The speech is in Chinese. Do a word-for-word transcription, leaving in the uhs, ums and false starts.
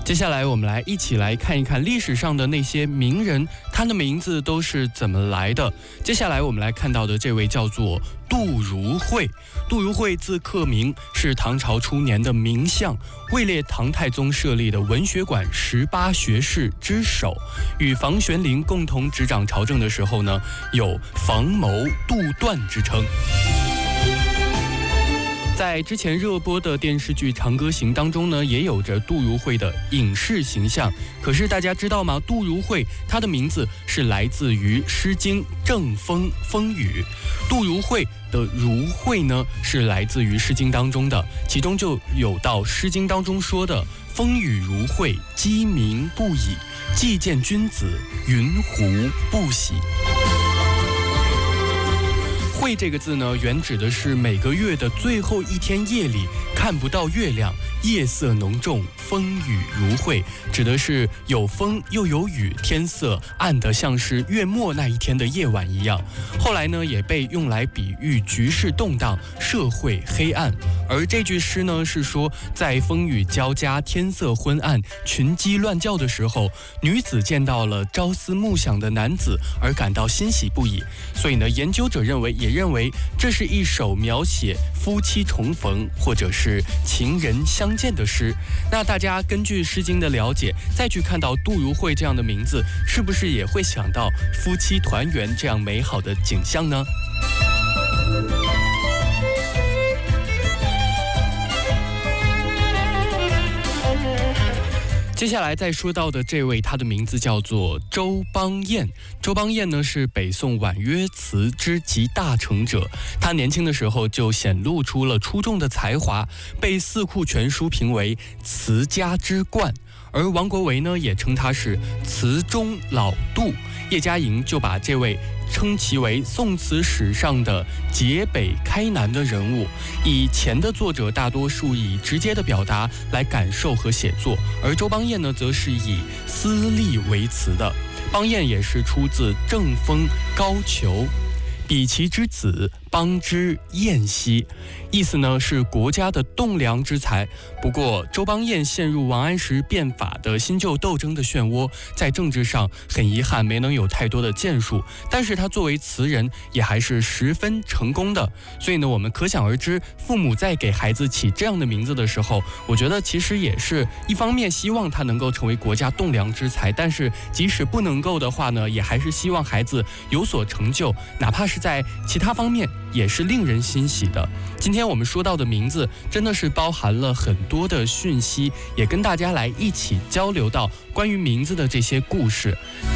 接下来我们来一起来看一看历史上的那些名人，他的名字都是怎么来的。接下来我们来看到的这位叫做杜如晦。杜如晦字克明，是唐朝初年的名相，位列唐太宗设立的文学馆十八学士之首。与房玄龄共同执掌朝政的时候呢，有房谋杜断之称。在之前热播的电视剧《长歌行》当中呢，也有着杜如晦的影视形象。可是大家知道吗？杜如晦他的名字是来自于《诗经·正风·风雨》。杜如晦的如晦呢，是来自于《诗经》当中的，其中就有到《诗经》当中说的“风雨如晦，鸡鸣不已，既见君子，云胡不喜”。晦这个字呢，原指的是每个月的最后一天夜里看不到月亮，夜色浓重，风雨如晦，指的是有风又有雨，天色暗得像是月末那一天的夜晚一样。后来呢，也被用来比喻局势动荡，社会黑暗。而这句诗呢，是说在风雨交加，天色昏暗，群鸡乱叫的时候，女子见到了朝思暮想的男子而感到欣喜不已。所以呢，研究者认为也认为这是一首描写夫妻重逢或者是情人相见的诗。那大家根据《诗经》的了解，再去看到杜如晦这样的名字，是不是也会想到夫妻团圆这样美好的景象呢？接下来再说到的这位，他的名字叫做周邦彦。周邦彦呢，是北宋婉约词之集大成者。他年轻的时候就显露出了出众的才华，被《四库全书》评为词家之冠。而王国维呢，也称他是词中老杜。叶嘉莹就把这位称其为宋词史上的解北开南的人物。以前的作者大多数以直接的表达来感受和写作，而周邦彦呢，则是以思丽为词的。邦彦也是出自正风高俅，比其之子，邦之彦兮，意思呢是国家的栋梁之才。不过周邦彦陷入王安石变法的新旧斗争的漩涡，在政治上很遗憾没能有太多的建树，但是他作为词人也还是十分成功的。所以呢，我们可想而知，父母在给孩子起这样的名字的时候，我觉得其实也是一方面希望他能够成为国家栋梁之才，但是即使不能够的话呢，也还是希望孩子有所成就，哪怕是在其他方面也是令人欣喜的。今天我们说到的名字真的是包含了很多的讯息，也跟大家来一起交流到关于名字的这些故事。